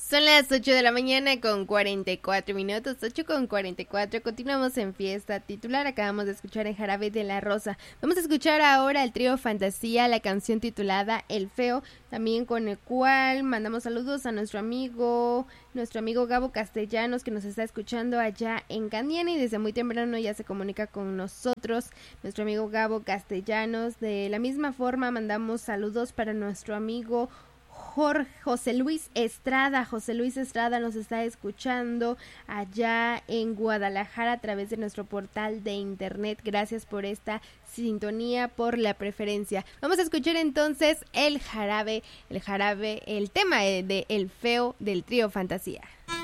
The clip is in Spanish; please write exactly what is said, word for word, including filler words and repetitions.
Son las ocho de la mañana con cuarenta y cuatro minutos, ocho con cuarenta y cuatro, continuamos en Fiesta Titular, acabamos de escuchar en Jarabe de la Rosa. Vamos a escuchar ahora el trío Fantasía, la canción titulada El Feo, también con el cual mandamos saludos a nuestro amigo, nuestro amigo Gabo Castellanos, que nos está escuchando allá en Candiana y desde muy temprano ya se comunica con nosotros, nuestro amigo Gabo Castellanos. De la misma forma mandamos saludos para nuestro amigo Jorge, José Luis Estrada. José Luis Estrada nos está escuchando allá en Guadalajara a través de nuestro portal de internet. Gracias por esta sintonía, por la preferencia. Vamos a escuchar entonces el jarabe, el jarabe, el tema de El Feo del trío Fantasía.